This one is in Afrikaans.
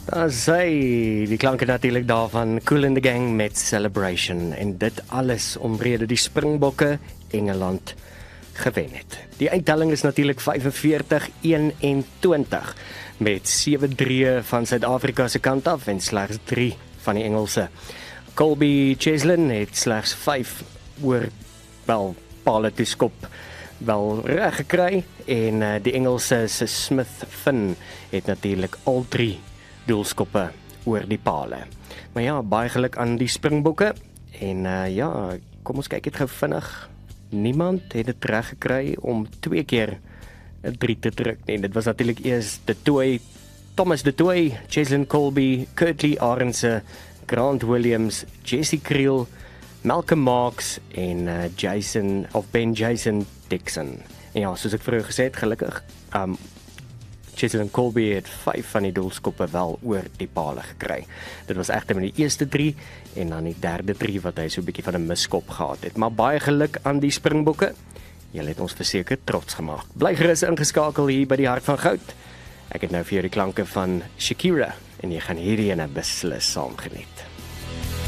Sy, die klanke natuurlik daarvan Kool and the Gang met Celebration en dit alles omrede die Springbokke Engeland gewen het. Die eindtelling is natuurlik 45-21 met 7-3 van Suid-Afrika se kant af en slegs 3 van die Engelse. Colby Cheslin het slegs 5 oor pale toe skop wel reg gekry en die Engelse se Smith Finn het natuurlik al 3 doelskoppe oor die pale. Maar ja, baie geluk aan die Springbokke en ja, kom ons kyk dit gou vinnig. Niemand het dit reg gekry om 2 keer 'n 3 te druk nie. Dit was natuurlik eers Thomas de Toey, Cheslin Colby, Kurtley Arendse, Grant Williams, Jesse Kriel, Malcolm Marx en Ben Jason Dixon. En ja, soos ek vroeër gesê het, gelukkig Cheslin Colby het 5 van die doelskoppe wel oor die pale gekry. Dit was egter met die eerste 3 en dan die derde 3 wat hy so 'n bietjie van 'n miskop gehad het. Maar baie geluk aan die Springbokke. Julle het ons verseker trots gemaak. Bly gerus ingeskakel hier by die Hart van Goud. Ek het nou vir jou die klanke van Shakira en jy gaan hierdie ene beslis saam geniet.